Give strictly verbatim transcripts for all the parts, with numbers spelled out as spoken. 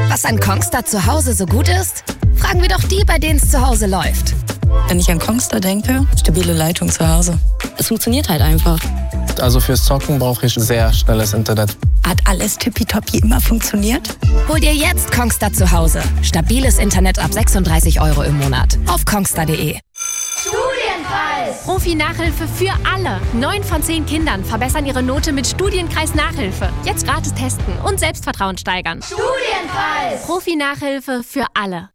Was an Kongstar zu Hause so gut ist? Fragen wir doch die, bei denen es zu Hause läuft. Wenn ich an Kongstar denke, stabile Leitung zu Hause. Es funktioniert halt einfach. Also fürs Zocken brauche ich sehr schnelles Internet. Hat alles tippitoppi immer funktioniert? Hol dir jetzt Kongstar zu Hause. Stabiles Internet ab sechsunddreißig Euro im Monat. Auf kongstar punkt de. Studienkreis! Profi-Nachhilfe für alle. Neun von zehn Kindern verbessern ihre Note mit Studienkreis-Nachhilfe. Jetzt gratis testen und Selbstvertrauen steigern. Studienkreis! Profi-Nachhilfe für alle.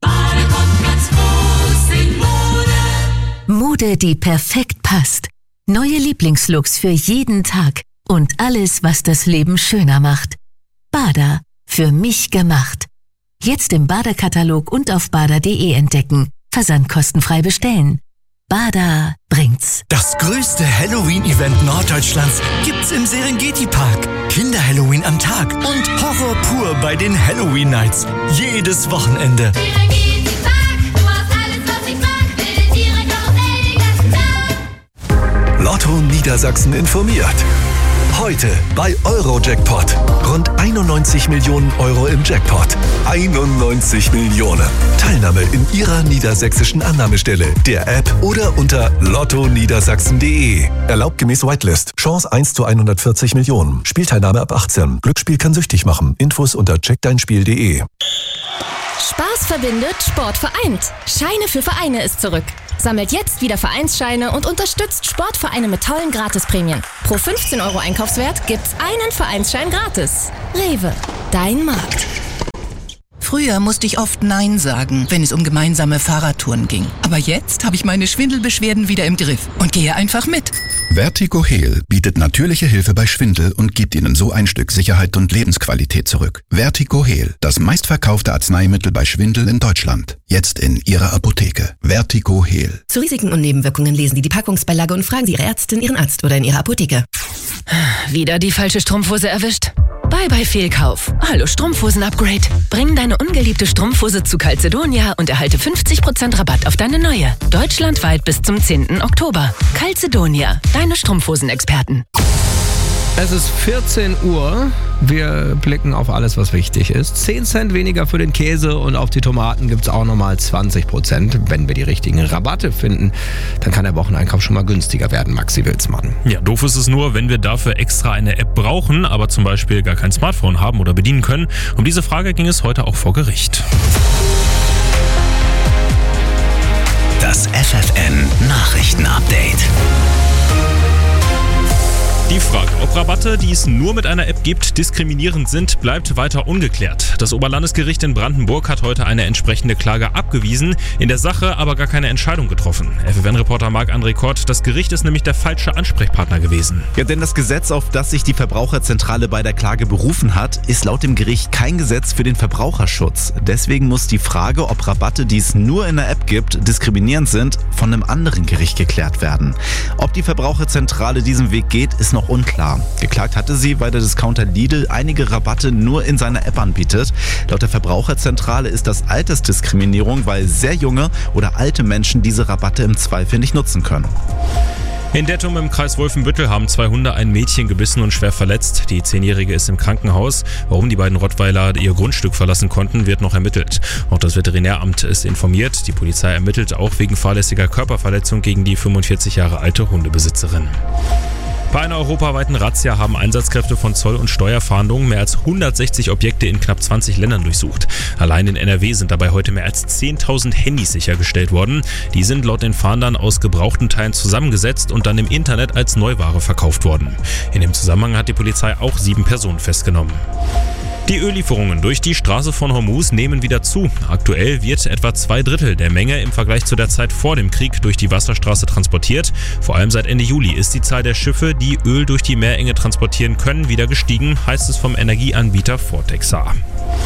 Mode, die perfekt passt. Neue Lieblingslooks für jeden Tag. Und alles, was das Leben schöner macht. Bada. Für mich gemacht. Jetzt im Bada-Katalog und auf bada punkt de entdecken. Versand kostenfrei bestellen. Bada bringt's. Das größte Halloween-Event Norddeutschlands gibt's im Serengeti-Park. Kinder-Halloween am Tag und Horror pur bei den Halloween-Nights. Jedes Wochenende. Serengeti-Park, du hast alles, was ich mag. Wilde Tiere, Karussell, den ganzen Tag. Lotto Niedersachsen informiert. Heute bei Euro-Jackpot. Rund einundneunzig Millionen Euro im Jackpot. einundneunzig Millionen. Teilnahme in Ihrer niedersächsischen Annahmestelle, der App oder unter lotto niedersachsen punkt de. Erlaubt gemäß Whitelist. Chance eins zu hundertvierzig Millionen. Spielteilnahme ab achtzehn. Glücksspiel kann süchtig machen. Infos unter check dein spiel punkt de. Spaß verbindet, Sport vereint. Scheine für Vereine ist zurück. Sammelt jetzt wieder Vereinsscheine und unterstützt Sportvereine mit tollen Gratisprämien. Pro fünfzehn Euro Einkaufswert gibt's einen Vereinsschein gratis. Rewe, dein Markt. Früher musste ich oft Nein sagen, wenn es um gemeinsame Fahrradtouren ging. Aber jetzt habe ich meine Schwindelbeschwerden wieder im Griff und gehe einfach mit. Vertigo Heal bietet natürliche Hilfe bei Schwindel und gibt Ihnen so ein Stück Sicherheit und Lebensqualität zurück. Vertigo Heal, das meistverkaufte Arzneimittel bei Schwindel in Deutschland. Jetzt in Ihrer Apotheke. Vertigo Heal. Zu Risiken und Nebenwirkungen lesen Sie die Packungsbeilage und fragen Sie Ihre Ärztin, Ihren Arzt oder in Ihrer Apotheke. Wieder die falsche Strumpfhose erwischt? Bye bye Fehlkauf. Hallo Strumpfhosen-Upgrade. Bring deine ungeliebte Strumpfhose zu Calzedonia und erhalte fünfzig Prozent Rabatt auf deine neue. Deutschlandweit bis zum zehnten Oktober. Calzedonia, deine Strumpfhosen-Experten. Es ist vierzehn Uhr. Wir blicken auf alles, was wichtig ist. zehn Cent weniger für den Käse und auf die Tomaten gibt es auch nochmal zwanzig Prozent. Wenn wir die richtigen Rabatte finden, dann kann der Wocheneinkauf schon mal günstiger werden, Maxi Wilsmann. Ja, doof ist es nur, wenn wir dafür extra eine App brauchen, aber zum Beispiel gar kein Smartphone haben oder bedienen können. Um diese Frage ging es heute auch vor Gericht. Das F F N Nachrichtenupdate. Die Frage, ob Rabatte, die es nur mit einer App gibt, diskriminierend sind, bleibt weiter ungeklärt. Das Oberlandesgericht in Brandenburg hat heute eine entsprechende Klage abgewiesen, in der Sache aber gar keine Entscheidung getroffen. F F N-Reporter Marc-André Kort, das Gericht ist nämlich der falsche Ansprechpartner gewesen. Ja, denn das Gesetz, auf das sich die Verbraucherzentrale bei der Klage berufen hat, ist laut dem Gericht kein Gesetz für den Verbraucherschutz. Deswegen muss die Frage, ob Rabatte, die es nur in der App gibt, diskriminierend sind, von einem anderen Gericht geklärt werden. Ob die Verbraucherzentrale diesen Weg geht, ist noch unklar. Geklagt hatte sie, weil der Discounter Lidl einige Rabatte nur in seiner App anbietet. Laut der Verbraucherzentrale ist das Altersdiskriminierung, weil sehr junge oder alte Menschen diese Rabatte im Zweifel nicht nutzen können. In Dettum im Kreis Wolfenbüttel haben zwei Hunde ein Mädchen gebissen und schwer verletzt. Die Zehnjährige ist im Krankenhaus. Warum die beiden Rottweiler ihr Grundstück verlassen konnten, wird noch ermittelt. Auch das Veterinäramt ist informiert. Die Polizei ermittelt auch wegen fahrlässiger Körperverletzung gegen die fünfundvierzig Jahre alte Hundebesitzerin. Bei einer europaweiten Razzia haben Einsatzkräfte von Zoll- und Steuerfahndungen mehr als hundertsechzig Objekte in knapp zwanzig Ländern durchsucht. Allein in N R W sind dabei heute mehr als zehntausend Handys sichergestellt worden. Die sind laut den Fahndern aus gebrauchten Teilen zusammengesetzt und dann im Internet als Neuware verkauft worden. In dem Zusammenhang hat die Polizei auch sieben Personen festgenommen. Die Öllieferungen durch die Straße von Hormuz nehmen wieder zu. Aktuell wird etwa zwei Drittel der Menge im Vergleich zu der Zeit vor dem Krieg durch die Wasserstraße transportiert. Vor allem seit Ende Juli ist die Zahl der Schiffe, die Öl durch die Meerenge transportieren können, wieder gestiegen, heißt es vom Energieanbieter Vortexar.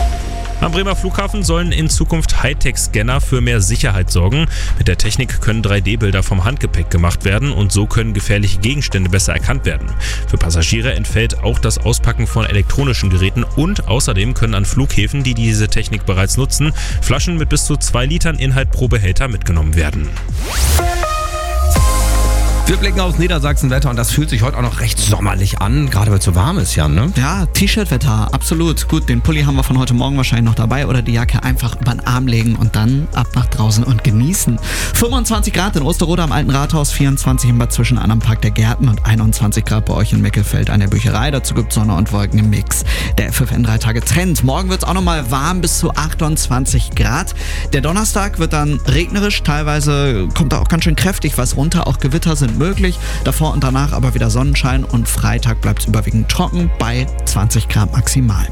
Am Bremer Flughafen sollen in Zukunft Hightech-Scanner für mehr Sicherheit sorgen. Mit der Technik können drei D Bilder vom Handgepäck gemacht werden und so können gefährliche Gegenstände besser erkannt werden. Für Passagiere entfällt auch das Auspacken von elektronischen Geräten und außerdem können an Flughäfen, die diese Technik bereits nutzen, Flaschen mit bis zu zwei Litern Inhalt pro Behälter mitgenommen werden. Wir blicken aufs Niedersachsenwetter und das fühlt sich heute auch noch recht sommerlich an, gerade weil es so warm ist, Jan, ne? Ja, T-Shirt-Wetter, absolut. Gut, den Pulli haben wir von heute Morgen wahrscheinlich noch dabei oder die Jacke einfach über den Arm legen und dann ab nach draußen und genießen. fünfundzwanzig Grad in Osterode am Alten Rathaus, vierundzwanzig in Bad Zwischenahn am Park der Gärten und einundzwanzig Grad bei euch in Meckelfeld an der Bücherei. Dazu gibt es Sonne und Wolken im Mix. Der F F N drei Tage Trend. Morgen wird es auch nochmal warm bis zu achtundzwanzig Grad. Der Donnerstag wird dann regnerisch, teilweise kommt da auch ganz schön kräftig was runter, auch Gewitter sind möglich. Davor und danach aber wieder Sonnenschein und Freitag bleibt es überwiegend trocken bei zwanzig Grad maximal.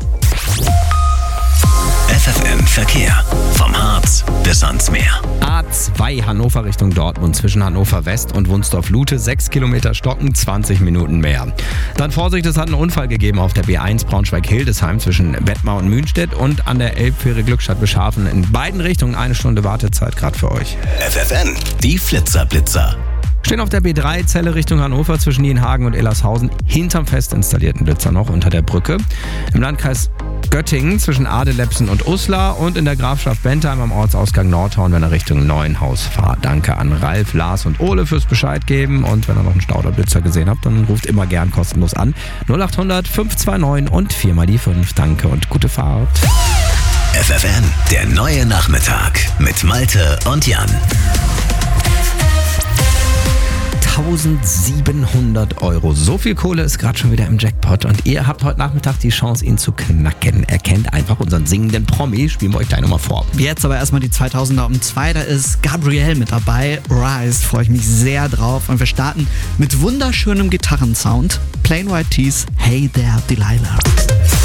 F F N Verkehr. Vom Harz bis ans Meer. A zwei Hannover Richtung Dortmund zwischen Hannover West und Wunsdorf-Lute. sechs Kilometer stocken, zwanzig Minuten mehr. Dann Vorsicht, es hat einen Unfall gegeben auf der B eins Braunschweig-Hildesheim zwischen Wettmar und Münstedt und an der Elbfähre Glückstadt-Beschafen. In beiden Richtungen eine Stunde Wartezeit gerade für euch. F F N, die Flitzer-Blitzer. Stehen auf der B drei Zelle Richtung Hannover zwischen Nienhagen und Ellershausen hinterm fest installierten Blitzer noch unter der Brücke. Im Landkreis Göttingen zwischen Adelepsen und Uslar und in der Grafschaft Bentheim am Ortsausgang Nordhorn, wenn er Richtung Neuenhaus fahrt. Danke an Ralf, Lars und Ole fürs Bescheid geben und wenn ihr noch einen Stauderblitzer gesehen habt, dann ruft immer gern kostenlos an. null acht hundert fünf zwei neun und vier mal die fünf. Danke und gute Fahrt. F F N, der neue Nachmittag mit Malte und Jan. eintausendsiebenhundert Euro. So viel Kohle ist gerade schon wieder im Jackpot und ihr habt heute Nachmittag die Chance, ihn zu knacken. Er kennt einfach unseren singenden Promi. Spielen wir euch gleich nochmal vor. Jetzt aber erstmal die zweitausender um zwei. Da ist Gabrielle mit dabei. Rise, freue ich mich sehr drauf. Und wir starten mit wunderschönem Gitarrensound. Plain White Tees, Hey There Delilah.